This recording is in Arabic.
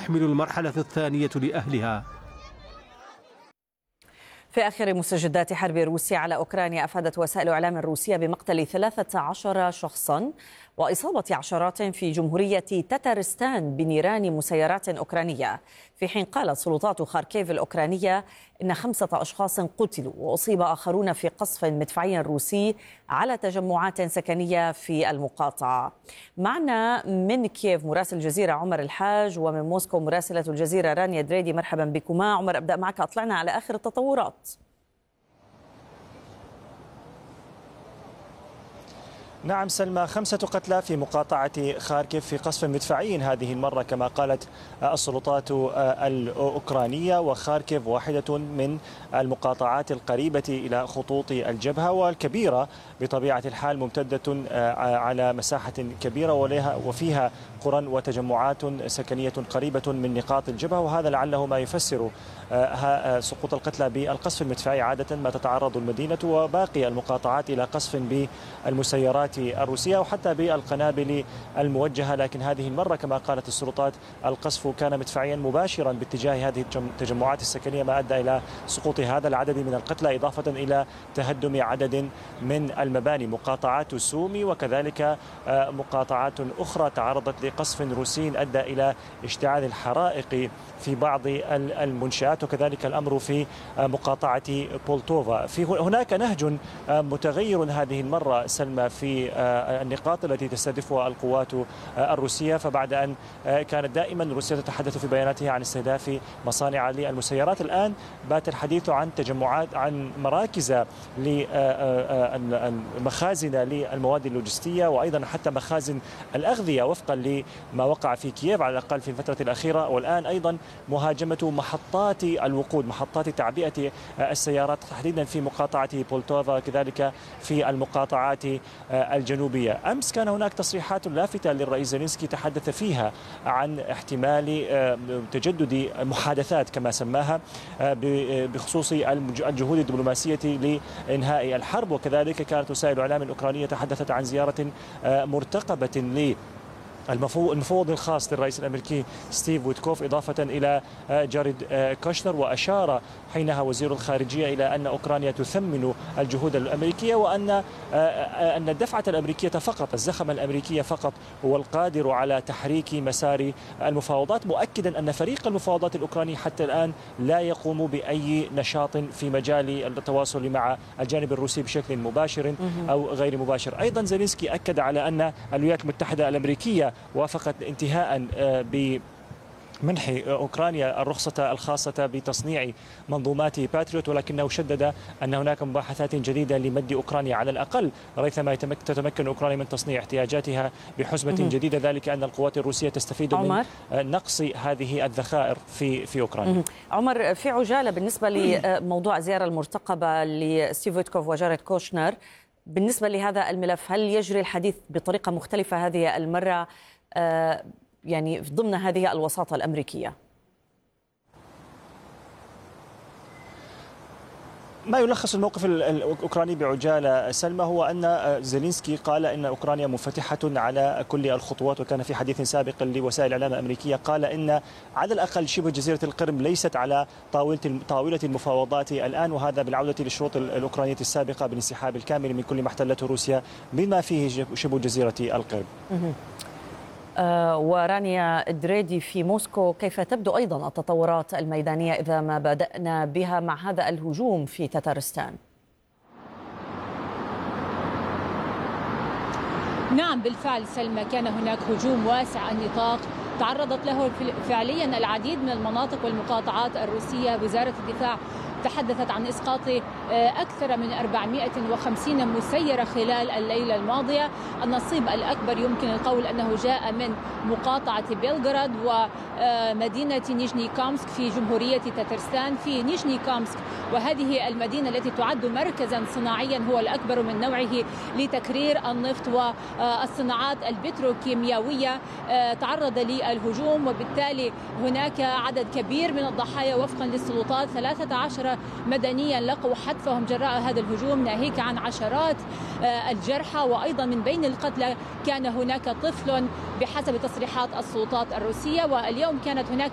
تحمل المرحلة الثانية لأهلها. في آخر مستجدات حرب روسيا على أوكرانيا، أفادت وسائل إعلام روسية بمقتل 13 شخصا وإصابة عشرات في جمهورية تترستان بنيران مسيرات أوكرانية، في حين قالت سلطات خاركيف الأوكرانية إن 5 أشخاص قتلوا وأصيب آخرون في قصف مدفعي روسي على تجمعات سكنية في المقاطعة. معنا من كييف مراسل الجزيرة عمر الحاج، ومن موسكو مراسلة الجزيرة رانيا دريدي. مرحبا بكما. عمر، أبدأ معك، أطلعنا على آخر التطورات. نعم سلمى، 5 قتلى في مقاطعة خاركيف في قصف مدفعي هذه المرة كما قالت السلطات الأوكرانية، وخاركيف واحدة من المقاطعات القريبة إلى خطوط الجبهة والكبيرة بطبيعة الحال، ممتدة على مساحة كبيرة وفيها قرى وتجمعات سكنية قريبة من نقاط الجبهة، وهذا لعله ما يفسر سقوط القتلى بالقصف المدفعي. عادة ما تتعرض المدينة وباقي المقاطعات إلى قصف بالمسيرات الروسية وحتى بالقنابل الموجهة، لكن هذه المرة كما قالت السلطات القصف كان مدفعيا مباشرا باتجاه هذه التجمعات السكنية، ما أدى إلى سقوط هذا العدد من القتلى إضافة إلى تهدم عدد من المباني. مقاطعات سومي وكذلك مقاطعات أخرى تعرضت لقصف روسي أدى إلى اشتعال الحرائق في بعض المنشآت، وكذلك الأمر في مقاطعة بولتوفا. هناك نهج متغير هذه المرة سلمى في النقاط التي تستهدفها القوات الروسية، فبعد أن كانت دائما روسيا تتحدث في بياناتها عن استهداف مصانع للمسيرات، الآن بات الحديث عن تجمعات، عن مراكز لمخازن للمواد اللوجستية وأيضا حتى مخازن الأغذية وفقا لما وقع في كييف على الأقل في الفترة الأخيرة، والآن أيضا مهاجمة محطات الوقود، محطات تعبئة السيارات تحديدا في مقاطعة بولتوفا كذلك في المقاطعات الجنوبية. أمس كان هناك تصريحات لافتة للرئيس زيلينسكي تحدث فيها عن احتمال تجدد محادثات كما سماها بخصوص الجهود الدبلوماسية لإنهاء الحرب، وكذلك كانت وسائل الإعلام الأوكرانية تحدثت عن زيارة مرتقبة المفوض الخاص للرئيس الأمريكي ستيف ويتكوف إضافة إلى جاريد كوشنر، وأشار حينها وزير الخارجية إلى أن أوكرانيا تثمن الجهود الأمريكية وأن الدفعة الأمريكية فقط، الزخم الأمريكي فقط هو القادر على تحريك مسار المفاوضات، مؤكدا أن فريق المفاوضات الأوكراني حتى الآن لا يقوم بأي نشاط في مجال التواصل مع الجانب الروسي بشكل مباشر أو غير مباشر. أيضا زيلينسكي أكد على أن الولايات المتحدة الأمريكية وافقت انتهاء بمنح أوكرانيا الرخصة الخاصة بتصنيع منظومات باتريوت، ولكنه شدد أن هناك مباحثات جديدة لمد أوكرانيا على الأقل ريثما تتمكن أوكرانيا من تصنيع احتياجاتها بحزمة جديدة، ذلك أن القوات الروسية تستفيد من نقص هذه الذخائر في أوكرانيا. عمر، في عجالة بالنسبة لموضوع الزيارة المرتقبة لستيف ويتكوف وجاريد كوشنر، بالنسبة لهذا الملف هل يجري الحديث بطريقة مختلفة هذه المرة يعني ضمن هذه الوساطة الأمريكية؟ ما يلخص الموقف الأوكراني بعجالة سلمى هو أن زيلينسكي قال إن أوكرانيا منفتحة على كل الخطوات، وكان في حديث سابق لوسائل الإعلام الأمريكية قال إن على الأقل شبه جزيرة القرم ليست على طاولة المفاوضات الآن، وهذا بالعودة للشروط الأوكرانية السابقة بالانسحاب الكامل من كل ما احتلته روسيا بما فيه شبه جزيرة القرم. ورانيا دريدي في موسكو، كيف تبدو أيضا التطورات الميدانية إذا ما بدأنا بها مع هذا الهجوم في تتارستان؟ نعم بالفعل سلمى، كان هناك هجوم واسع النطاق تعرضت له فعليا العديد من المناطق والمقاطعات الروسية. وزارة الدفاع تحدثت عن إسقاط أكثر من 450 مسيرة خلال الليلة الماضية. النصيب الأكبر يمكن القول أنه جاء من مقاطعة بيلغراد ومدينة نيجني كامسك في جمهورية تترستان. في نيجني كامسك، وهذه المدينة التي تعد مركزا صناعيا هو الأكبر من نوعه لتكرير النفط والصناعات البتروكيميائية، تعرض للهجوم، وبالتالي هناك عدد كبير من الضحايا وفقا للسلطات. 13 مدنيا لقوا حتفهم جراء هذا الهجوم، ناهيك عن عشرات الجرحى، وأيضا من بين القتلى كان هناك طفل بحسب تصريحات السلطات الروسية. واليوم كانت هناك